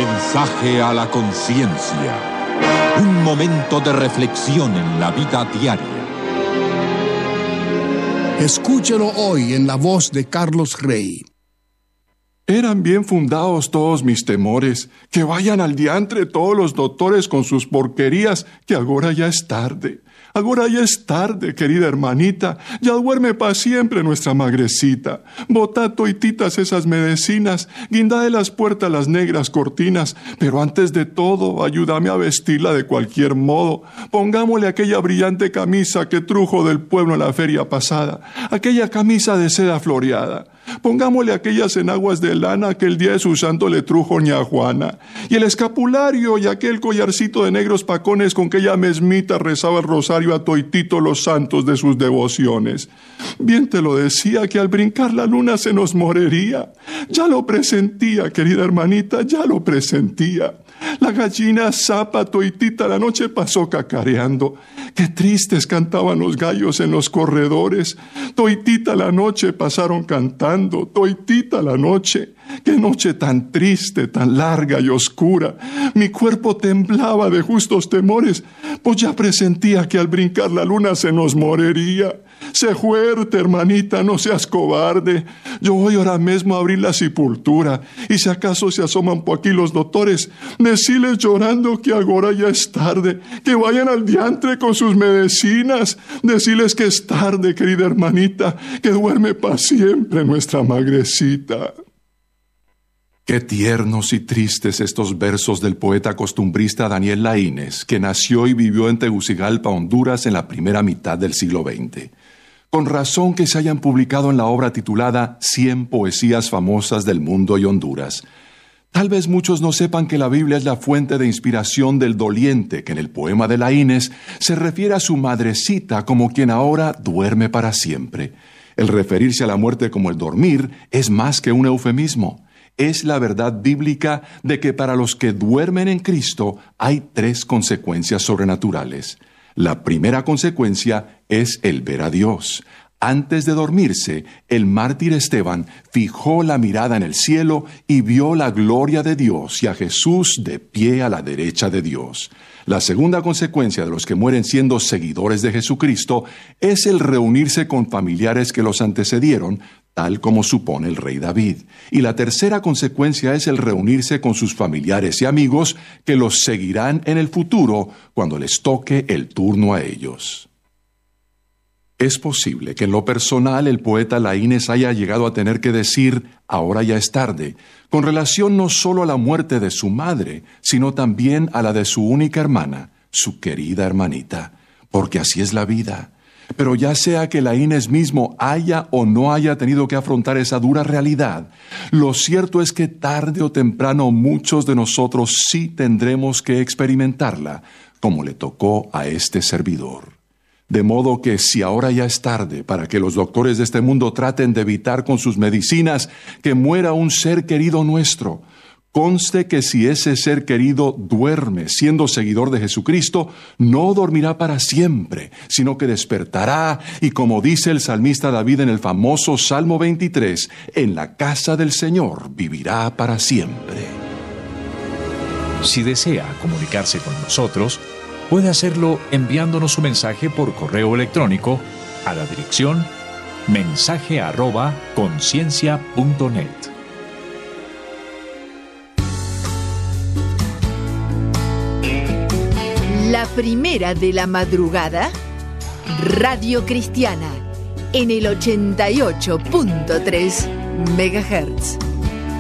Mensaje a la conciencia. Un momento de reflexión en la vida diaria. Escúchelo hoy en la voz de Carlos Rey. Eran bien fundados todos mis temores. Que vayan al diantre todos los doctores con sus porquerías, que agora ya es tarde. Agora ya es tarde, querida hermanita. Ya duerme pa' siempre nuestra magrecita. Botá toititas esas medicinas, guindá de las puertas las negras cortinas. Pero antes de todo, ayúdame a vestirla de cualquier modo. Pongámosle aquella brillante camisa que trujo del pueblo en la feria pasada. Aquella camisa de seda floreada. Pongámosle aquellas enaguas de lana que el día de su santo le trujo ña Juana. Y el escapulario y aquel collarcito de negros pacones con que ella mesmita rezaba el rosario a toitito los santos de sus devociones. Bien te lo decía que al brincar la luna se nos moriría. Ya lo presentía, querida hermanita, ya lo presentía. La gallina zapa toitita la noche pasó cacareando. Qué tristes cantaban los gallos en los corredores. Toitita la noche pasaron cantando, toitita la noche. Qué noche tan triste, tan larga y oscura. Mi cuerpo temblaba de justos temores, pues ya presentía que al brincar la luna se nos moriría. Sé fuerte, hermanita, no seas cobarde. Yo voy ahora mismo a abrir la sepultura, y si acaso se asoman por aquí los doctores, deciles llorando que agora ya es tarde, que vayan al diantre con sus medicinas. Deciles que es tarde, querida hermanita, que duerme pa' siempre nuestra magrecita. Qué tiernos y tristes estos versos del poeta costumbrista Daniel Laínez, que nació y vivió en Tegucigalpa, Honduras, en la primera mitad del siglo XX. Con razón que se hayan publicado en la obra titulada 100 poesías famosas del mundo y Honduras. Tal vez muchos no sepan que la Biblia es la fuente de inspiración del doliente, que en el poema de Laínez se refiere a su madrecita como quien ahora duerme para siempre. El referirse a la muerte como el dormir es más que un eufemismo. Es la verdad bíblica de que para los que duermen en Cristo hay 3 consecuencias sobrenaturales. La primera consecuencia es el ver a Dios. Antes de dormirse, el mártir Esteban fijó la mirada en el cielo y vio la gloria de Dios y a Jesús de pie a la derecha de Dios. La segunda consecuencia de los que mueren siendo seguidores de Jesucristo es el reunirse con familiares que los antecedieron, tal como supone el rey David. Y la tercera consecuencia es el reunirse con sus familiares y amigos que los seguirán en el futuro cuando les toque el turno a ellos. Es posible que en lo personal el poeta Laínez haya llegado a tener que decir, ahora ya es tarde, con relación no solo a la muerte de su madre, sino también a la de su única hermana, su querida hermanita, porque así es la vida. Pero ya sea que Laínez mismo haya o no haya tenido que afrontar esa dura realidad, lo cierto es que tarde o temprano muchos de nosotros sí tendremos que experimentarla, como le tocó a este servidor. De modo que si ahora ya es tarde para que los doctores de este mundo traten de evitar con sus medicinas que muera un ser querido nuestro, conste que si ese ser querido duerme siendo seguidor de Jesucristo, no dormirá para siempre, sino que despertará y, como dice el salmista David en el famoso Salmo 23, en la casa del Señor vivirá para siempre. Si desea comunicarse con nosotros, puede hacerlo enviándonos su mensaje por correo electrónico a la dirección mensaje@conciencia.net. La primera de la madrugada, Radio Cristiana, en el 88.3 MHz.